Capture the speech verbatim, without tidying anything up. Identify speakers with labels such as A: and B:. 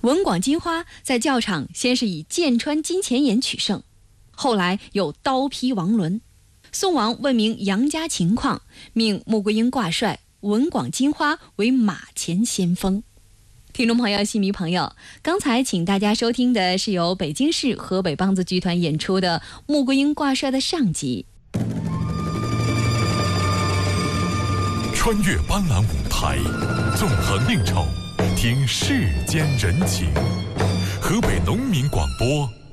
A: 文广金花在教场先是以剑穿金钱眼取胜，后来又刀劈王伦。宋王问明杨家情况，命穆桂英挂帅，文广金花为马前先锋。听众朋友、戏迷朋友，刚才请大家收听的是由北京市河北梆子剧团演出的穆桂英挂帅的上集。
B: 穿越斑斓舞台，纵横应酬，听世间人情。河北农民广播